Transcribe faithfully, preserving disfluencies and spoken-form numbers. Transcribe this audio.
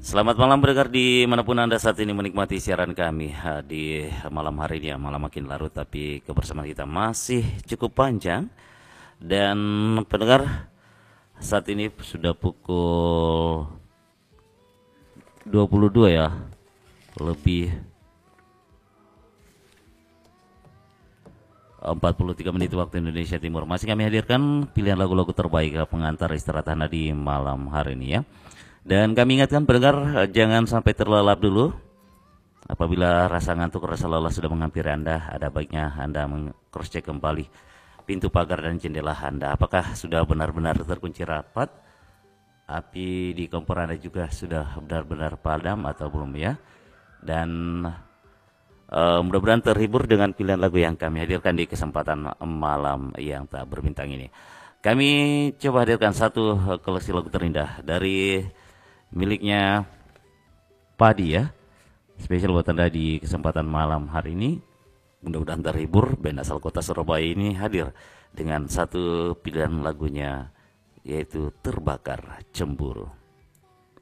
Selamat malam pendengar dimanapun Anda saat ini menikmati siaran kami ha, di malam hari ini ya. Malam makin larut tapi kebersamaan kita masih cukup panjang. Dan pendengar, saat ini sudah pukul dua puluh dua ya, lebih empat puluh tiga menit waktu Indonesia Timur. Masih kami hadirkan pilihan lagu-lagu terbaik pengantar istirahat Anda di malam hari ini ya. Dan kami ingatkan pendengar, jangan sampai terlelap dulu. Apabila rasa ngantuk, rasa lelah sudah menghampiri Anda, ada baiknya Anda meng-cross check kembali pintu pagar dan jendela Anda. Apakah sudah benar-benar terkunci rapat? Api di kompor Anda juga sudah benar-benar padam atau belum ya? Dan uh, mudah-mudahan terhibur dengan pilihan lagu yang kami hadirkan di kesempatan malam yang tak berbintang ini. Kami coba hadirkan satu koleksi lagu terindah dari miliknya Padi ya, spesial buat Anda di kesempatan malam hari ini. Mudah-mudahan terhibur. Band asal kota Surabaya ini hadir dengan satu pilihan lagunya, yaitu Terbakar Cemburu.